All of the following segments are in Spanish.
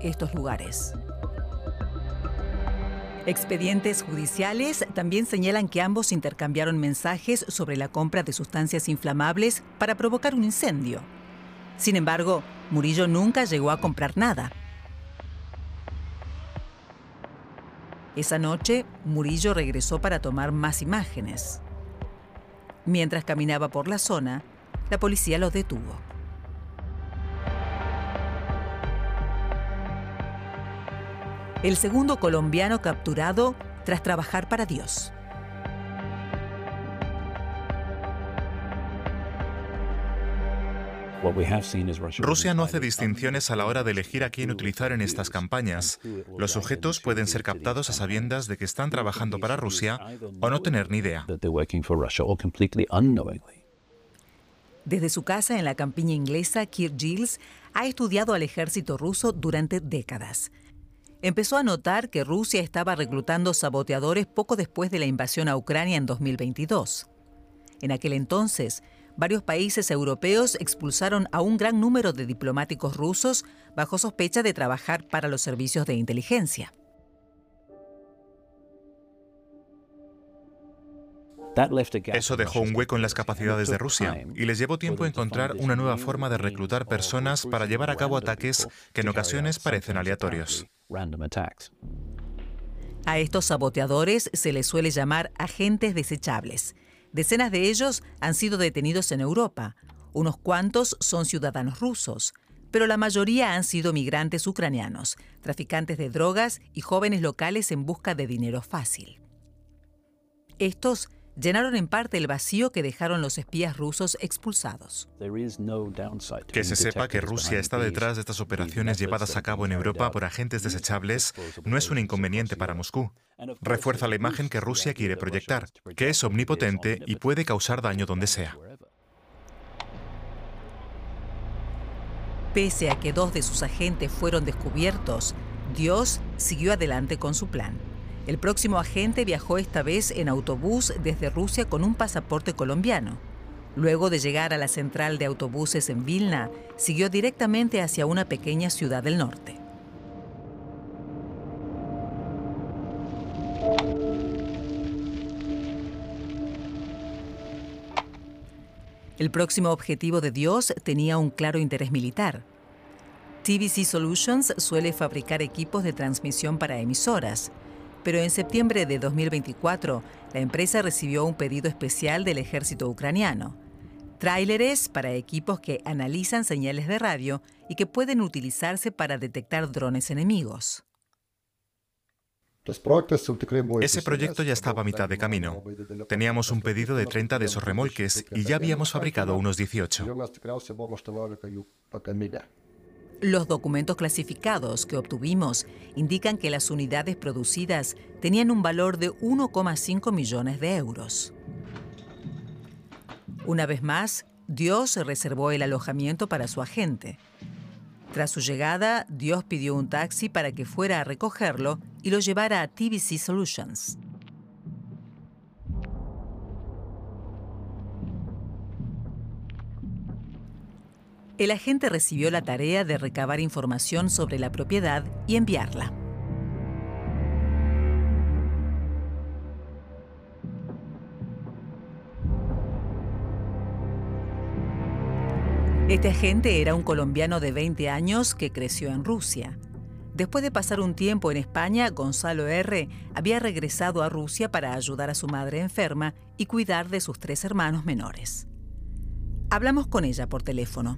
estos lugares. Expedientes judiciales también señalan que ambos intercambiaron mensajes sobre la compra de sustancias inflamables para provocar un incendio. Sin embargo, Murillo nunca llegó a comprar nada. Esa noche, Murillo regresó para tomar más imágenes. Mientras caminaba por la zona, la policía lo detuvo. El segundo colombiano capturado tras trabajar para Dios. Rusia no hace distinciones a la hora de elegir a quién utilizar en estas campañas. Los sujetos pueden ser captados a sabiendas de que están trabajando para Rusia o no tener ni idea. Desde su casa en la campiña inglesa, Kirk Giles ha estudiado al ejército ruso durante décadas. Empezó a notar que Rusia estaba reclutando saboteadores poco después de la invasión a Ucrania en 2022. En aquel entonces, varios países europeos expulsaron a un gran número de diplomáticos rusos bajo sospecha de trabajar para los servicios de inteligencia. Eso dejó un hueco en las capacidades de Rusia y les llevó tiempo encontrar una nueva forma de reclutar personas para llevar a cabo ataques que en ocasiones parecen aleatorios. A estos saboteadores se les suele llamar agentes desechables. Decenas de ellos han sido detenidos en Europa. Unos cuantos son ciudadanos rusos, pero la mayoría han sido migrantes ucranianos, traficantes de drogas y jóvenes locales en busca de dinero fácil. Estos llenaron en parte el vacío que dejaron los espías rusos expulsados. Que se sepa que Rusia está detrás de estas operaciones llevadas a cabo en Europa por agentes desechables no es un inconveniente para Moscú. Refuerza la imagen que Rusia quiere proyectar, que es omnipotente y puede causar daño donde sea. Pese a que 2 de sus agentes fueron descubiertos, Dios siguió adelante con su plan. El próximo agente viajó esta vez en autobús desde Rusia con un pasaporte colombiano. Luego de llegar a la central de autobuses en Vilna, siguió directamente hacia una pequeña ciudad del norte. El próximo objetivo de Dios tenía un claro interés militar. TVC Solutions suele fabricar equipos de transmisión para emisoras, pero en septiembre de 2024, la empresa recibió un pedido especial del ejército ucraniano. Tráileres para equipos que analizan señales de radio y que pueden utilizarse para detectar drones enemigos. Ese proyecto ya estaba a mitad de camino. Teníamos un pedido de 30 de esos remolques y ya habíamos fabricado unos 18. Los documentos clasificados que obtuvimos indican que las unidades producidas tenían un valor de 1,5 millones de euros. Una vez más, Dios reservó el alojamiento para su agente. Tras su llegada, Dios pidió un taxi para que fuera a recogerlo y lo llevara a TVC Solutions. El agente recibió la tarea de recabar información sobre la propiedad y enviarla. Este agente era un colombiano de 20 años que creció en Rusia. Después de pasar un tiempo en España, Gonzalo R. había regresado a Rusia para ayudar a su madre enferma y cuidar de sus 3 hermanos menores. Hablamos con ella por teléfono.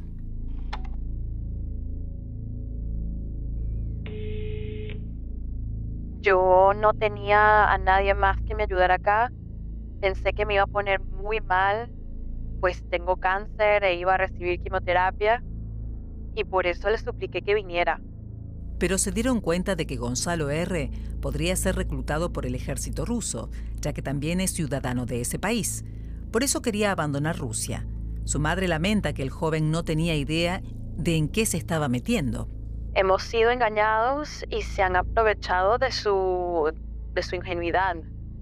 Yo no tenía a nadie más que me ayudara acá. Pensé que me iba a poner muy mal, pues tengo cáncer e iba a recibir quimioterapia, y por eso le supliqué que viniera. Pero se dieron cuenta de que Gonzalo R. podría ser reclutado por el ejército ruso, ya que también es ciudadano de ese país. Por eso quería abandonar Rusia. Su madre lamenta que el joven no tenía idea de en qué se estaba metiendo. Hemos sido engañados y se han aprovechado de su ingenuidad.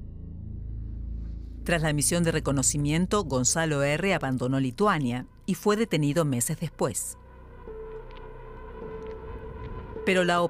Tras la misión de reconocimiento, Gonzalo R. abandonó Lituania y fue detenido meses después. Pero la